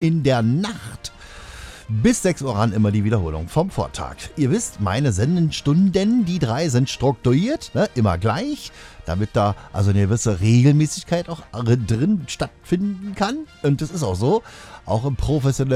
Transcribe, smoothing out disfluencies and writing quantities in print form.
in der Nacht. Bis 6 Uhr ran immer die Wiederholung vom Vortag. Ihr wisst, meine Sendenstunden, die 3 sind strukturiert, ne, immer gleich, damit da also eine gewisse Regelmäßigkeit auch drin stattfinden kann. Und das ist auch so, auch im professionellen